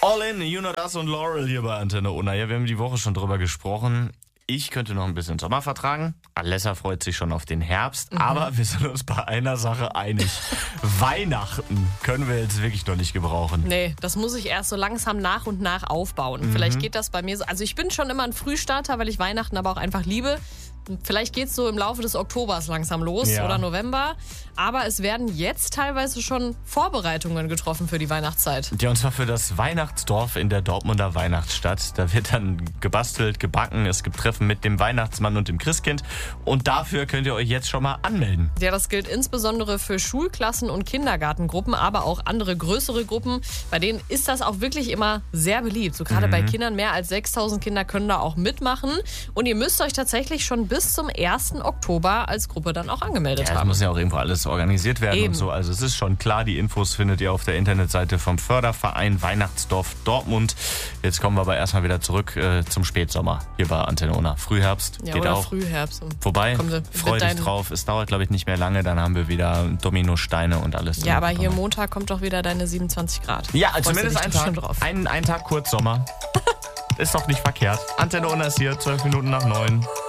All in, You Know Das und Laurel hier bei Antenne Unna. Ja, wir haben die Woche schon drüber gesprochen. Ich könnte noch ein bisschen Sommer vertragen. Alessa freut sich schon auf den Herbst. Aber wir sind uns bei einer Sache einig. Weihnachten können wir jetzt wirklich noch nicht gebrauchen. Nee, das muss ich erst so langsam nach und nach aufbauen. Vielleicht geht das bei mir so. Also ich bin schon immer ein Frühstarter, weil ich Weihnachten aber auch einfach liebe. Vielleicht geht es so im Laufe des Oktobers langsam los oder November. Aber es werden jetzt teilweise schon Vorbereitungen getroffen für die Weihnachtszeit. Ja, und zwar für das Weihnachtsdorf in der Dortmunder Weihnachtsstadt. Da wird dann gebastelt, gebacken. Es gibt Treffen mit dem Weihnachtsmann und dem Christkind. Und dafür könnt ihr euch jetzt schon mal anmelden. Ja, das gilt insbesondere für Schulklassen und Kindergartengruppen, aber auch andere größere Gruppen. Bei denen ist das auch wirklich immer sehr beliebt. So gerade bei Kindern, mehr als 6.000 Kinder können da auch mitmachen. Und ihr müsst euch tatsächlich schon bis zum 1. Oktober als Gruppe dann auch angemeldet Das haben. muss ja auch irgendwo alles organisiert werden und so. Also es ist schon klar, die Infos findet ihr auf der Internetseite vom Förderverein Weihnachtsdorf Dortmund. Jetzt kommen wir aber erstmal wieder zurück zum Spätsommer hier bei Antenne Unna. Frühherbst Ja, geht oder auch. Frühherbst. Vorbei, freu dich drauf. Es dauert, glaube ich, nicht mehr lange. Dann haben wir wieder Dominosteine und alles. Ja, aber hier Montag kommt doch wieder deine 27 Grad. Ja, Freust zumindest du dich ein doch Tag. schon drauf? Ein Tag kurz Sommer. Ist doch nicht verkehrt. Antenne Unna ist hier, 12 Minuten nach 9.